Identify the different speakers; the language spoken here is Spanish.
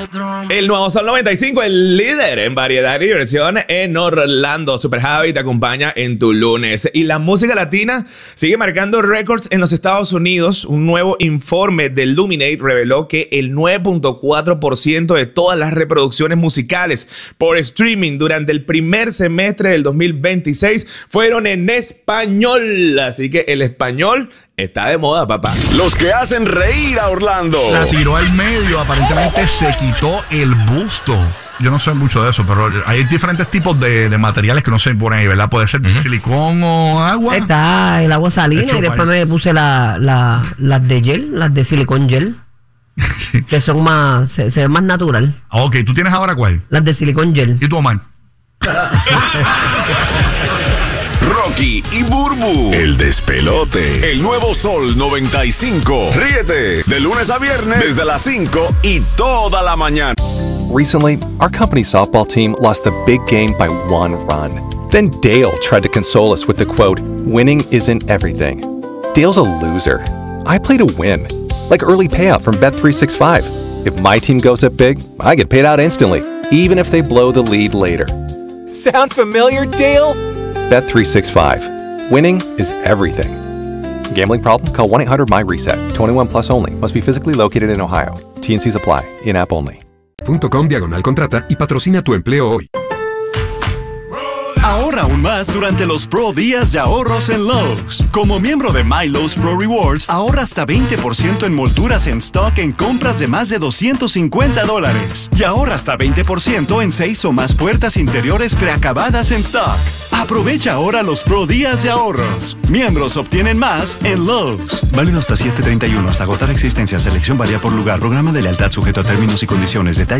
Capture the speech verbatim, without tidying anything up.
Speaker 1: El nuevo Sol noventa y cinco, el líder en variedad y diversión en Orlando. Super Javi te acompaña en tu lunes. Y la música latina sigue marcando récords en los Estados Unidos. Un nuevo informe de Luminate reveló que el nueve punto cuatro por ciento de todas las reproducciones musicales por streaming durante el primer semestre del dos mil veintiséis fueron en español. Así que el español está de moda, papá.
Speaker 2: Los que hacen reír a Orlando.
Speaker 3: La tiró al medio, aparentemente se quitó el busto. Yo no sé mucho de eso, pero hay diferentes tipos de, de materiales que no se ponen ahí, ¿verdad? Puede ser uh-huh. silicón o agua.
Speaker 4: Está el agua salina y después me puse la, la, las de gel, las de silicón gel. Que son más, se, se ven más natural.
Speaker 3: Ok, ¿tú tienes ahora cuál?
Speaker 4: Las de silicón gel.
Speaker 3: ¿Y tú, Omar?
Speaker 2: Rocky y Burbu, el despelote. El nuevo Sol noventa y cinco. Ríete de lunes a viernes desde las cinco y toda la mañana.
Speaker 5: Recently, our company softball team lost the big game by one run. Then Dale tried to console us with the quote, "Winning isn't everything." Dale's a loser. I play to win. Like early payout from Bet three sixty-five. If my team goes up big, I get paid out instantly, even if they blow the lead later. Sound familiar, Dale? Bet three sixty-five. Winning is everything. Gambling problem? Call one eight hundred my reset. twenty-one plus only. Must be physically located in Ohio. T N Cs apply. In-app only.
Speaker 6: .com diagonal contrata y patrocina tu empleo hoy.
Speaker 7: Ahorra aún más durante los Pro Días de Ahorros en Lowe's. Como miembro de My Lowe's Pro Rewards, ahorra hasta veinte por ciento en molduras en stock en compras de más de doscientos cincuenta dólares. Y ahorra hasta veinte por ciento en seis o más puertas interiores preacabadas en stock. Aprovecha ahora los Pro Días de Ahorros. Miembros obtienen más en Lowe's. Válido hasta siete treinta y uno. Hasta agotar existencia. Selección varía por lugar. Programa de lealtad sujeto a términos y condiciones. Detalles